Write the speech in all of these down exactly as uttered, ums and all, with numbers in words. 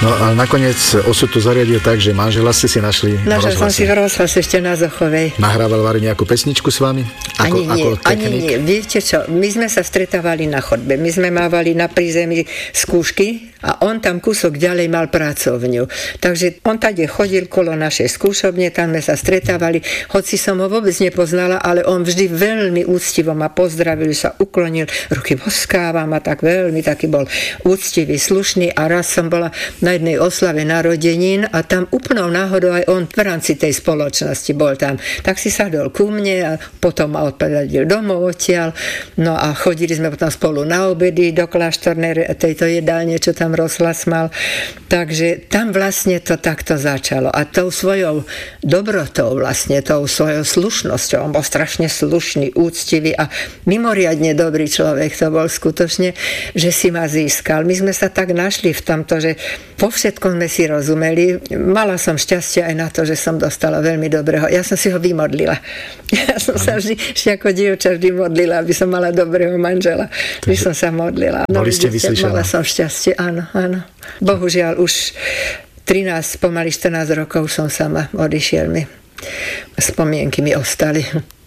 No a nakoniec osud to zariadil tak, že manžela ste si našli na rozhlase. Našla som si v rozhlase ešte na Zochovej. Nahrával Vary nejakú pesničku s vami? Ako, ani nie, ako ani nie. Viete čo, my sme sa stretávali na chodbe. My sme mávali na prízemí skúšky a on tam kúsok ďalej mal pracovňu. Takže on tady chodil kolo našej skúšobne, tam sme sa stretávali. Hoci som ho vôbec nepoznala, ale on vždy veľmi úctivo ma pozdravil, sa uklonil, ruky boskávam a tak veľmi taký bol úctivý, slušný. A raz som bola na jednej oslave narodenín a tam úplnou náhodou aj on v rámci tej spoločnosti bol tam. Tak si sadol ku mne a potom ma odpadil domov odtiaľ. No a chodili sme potom spolu na obedy do kláštornej tejto jedálne, čo tam rozhlas mal. Takže tam vlastne to takto začalo. A tou svojou dobrotou vlastne, tou svojou slušnosťou, on bol strašne slušný, úctivý a mimoriadne dobrý človek to bol skutočne, že si ma získal. My sme sa tak našli v tomto, že po všetkom sme si rozumeli. Mala som šťastie aj na to, že som dostala veľmi dobrého. Ja som si ho vymodlila. Ja som sa vždy, vždy ako dievča vždy modlila, aby som mala dobrého manžela. Vždy som sa modlila. No, boli ste vyslyšená. Mala som šťastie, áno, áno. Bohužiaľ už trinásť, pomaly štrnásť rokov som sama, odišiel mi. Spomienky mi ostali.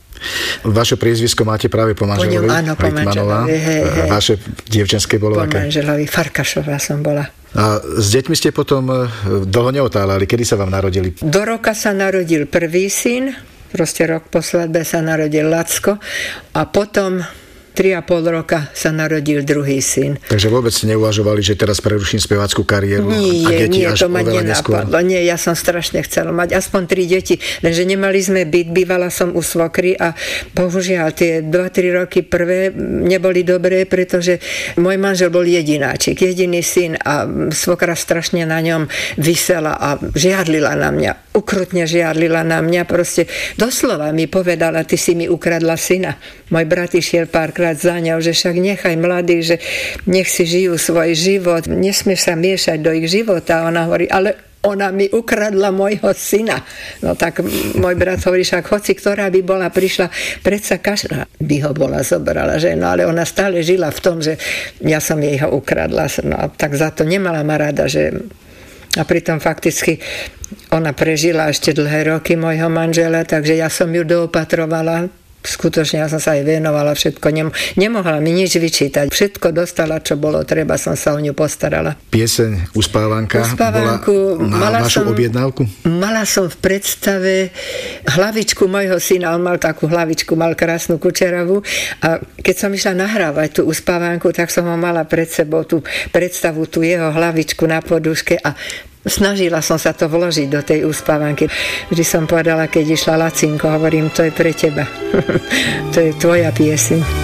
Vaše priezvisko máte práve po manželovi? Po ňom, áno, po manželovi. Hej, hej. Vaše dievčenské bolo po aké? Po manželovi, Farkašová som bola. A s deťmi ste potom dlho neotálali. Kedy sa vám narodili? Do roka sa narodil prvý syn, proste rok po svadbe sa narodil Lacko a potom tri a pol roka sa narodil druhý syn. Takže vôbec ste neuvažovali, že teraz preruším spevácku kariéru nie, a deti nie, až to ma oveľa neskôr? Nie, ja som strašne chcela mať aspoň tri deti, lenže nemali sme byt, bývala som u svokry a bohužiaľ tie dva tri roky prvé neboli dobré, pretože môj manžel bol jedináčik, jediný syn a svokra strašne na ňom visela a žiadlila na mňa, ukrutne žiadlila na mňa, proste doslova mi povedala, ty si mi ukradla syna. Môj brat išiel párkrát za ňou, že však nechaj mladých, že nech si žijú svoj život, nesmieš sa miešať do ich života. Ona hovorí, ale ona mi ukradla môjho syna. No tak môj brat hovorí, však hoci ktorá by bola prišla, predsa každá by ho bola zobrala, že no ale ona stále žila v tom, že ja som jej ho ukradla. No tak za to nemala ma rada, že a pritom fakticky ona prežila ešte dlhé roky môjho manžela, takže ja som ju doopatrovala. Skutočne ja som sa aj venovala, všetko nem- nemohla mi nič vyčítať. Všetko dostala, čo bolo treba, som sa o ňu postarala. Pieseň Uspávanka Uspávanku, bola na vašu som, objednávku? Mala som v predstave hlavičku mojho syna, on mal takú hlavičku, mal krásnu kučeravú a keď som išla nahrávať tú Uspávanku, tak som ho mala pred sebou, tú predstavu, tú jeho hlavičku na poduške a snažila som sa to vložiť do tej Uspávanky. Vždy som povedala, keď išla Lacinko, hovorím, to je pre teba. To je tvoja pieseň.